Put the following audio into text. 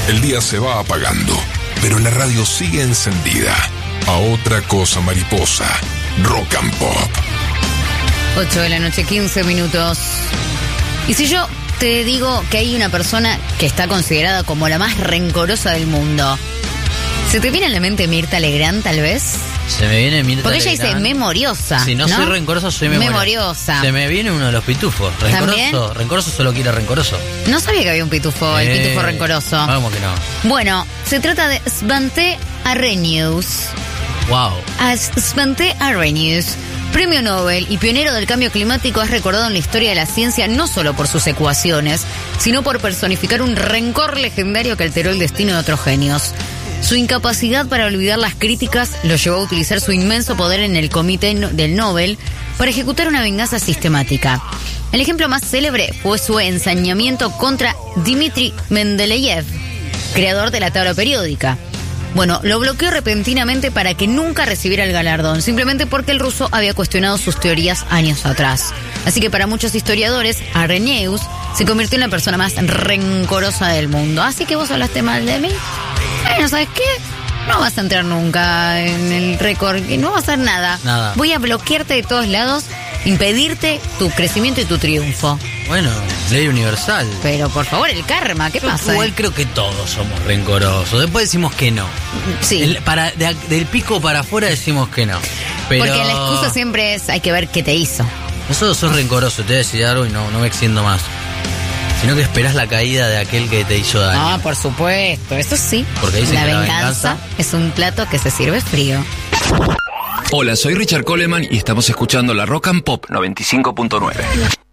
El día se va apagando, pero la radio sigue encendida. A otra cosa, mariposa. Rock and Pop. 8 de la noche, 15 minutos. Y si yo te digo que hay una persona que está considerada como la más rencorosa del mundo, ¿se te viene a la mente Mirta Legrand, tal vez? Se me viene Mirta Porque Legrand. ella dice memoriosa. Si no soy rencoroso, soy memoriosa. Se me viene uno de los pitufos. Rencoroso. ¿También? Rencoroso solo quiere rencoroso. No sabía que había un pitufo, el pitufo rencoroso. Vamos que no. Bueno, se trata de Svante Arrhenius. Wow. Svante Arrhenius, premio Nobel y pionero del cambio climático, es recordado en la historia de la ciencia no solo por sus ecuaciones, sino por personificar un rencor legendario que alteró el destino de otros genios. Su incapacidad para olvidar las críticas lo llevó a utilizar su inmenso poder en el comité del Nobel para ejecutar una venganza sistemática. El ejemplo más célebre fue su ensañamiento contra Dmitri Mendeleev, creador de la tabla periódica. Bueno, lo bloqueó repentinamente para que nunca recibiera el galardón, simplemente porque el ruso había cuestionado sus teorías años atrás. Así que para muchos historiadores, Arrhenius se convirtió en la persona más rencorosa del mundo. Así que vos hablaste mal de mí. Bueno, ¿sabes qué? No vas a entrar nunca en el récord, no vas a hacer nada. Nada. Voy a bloquearte de todos lados, impedirte tu crecimiento y tu triunfo. Bueno, ley universal. Pero por favor, el karma, ¿qué pasa? Igual creo que todos somos rencorosos. Después decimos que no. Sí. Del pico para afuera decimos que no. Pero Porque la excusa siempre es, hay que ver qué te hizo. Nosotros sos rencoroso, te voy a decir algo y no me extiendo más. Sino que esperás la caída de aquel que te hizo daño. Ah, por supuesto, eso sí. Porque dicen la que la venganza es un plato que se sirve frío. Hola, soy Richard Coleman y estamos escuchando la Rock and Pop 95.9.